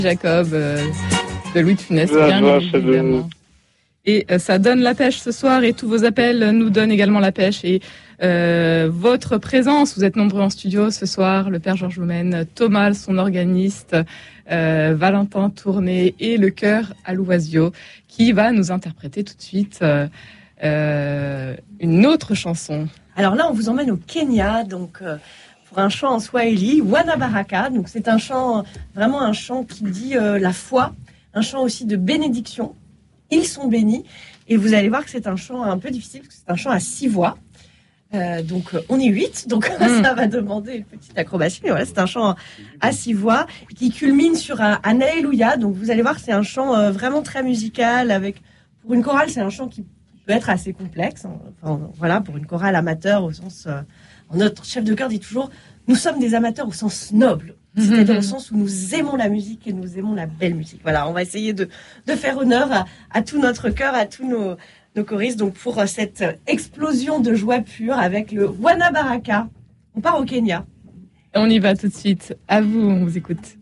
Jacob de Louis de Funès, bien évidemment. Et ça donne la pêche ce soir et tous vos appels nous donnent également la pêche. Et votre présence, vous êtes nombreux en studio ce soir, le père Georges Loumène, Thomas, son organiste, Valentin Tourné et le chœur à Louvaisio qui va nous interpréter tout de suite une autre chanson. Alors là, on vous emmène au Kenya, donc pour un chant en swahili, Wana Baraka. Donc c'est un chant, vraiment un chant qui dit la foi, un chant aussi de bénédiction. Ils sont bénis. Et vous allez voir que c'est un chant un peu difficile, parce que c'est un chant à 6 voix. Donc on est 8, donc ça va demander une petite acrobatie. Mais voilà, c'est un chant à 6 voix qui culmine sur un Alléluia. Donc vous allez voir que c'est un chant vraiment très musical. Pour une chorale, c'est un chant qui peut être assez complexe. Enfin, voilà, pour une chorale amateur, au sens... notre chef de chœur dit toujours, nous sommes des amateurs au sens noble. C'est-à-dire au sens où nous aimons la musique et nous aimons la belle musique. Voilà, on va essayer de faire honneur à tout notre cœur, à tous nos choristes. Donc pour cette explosion de joie pure avec le Wana Baraka, on part au Kenya. On y va tout de suite. À vous, on vous écoute.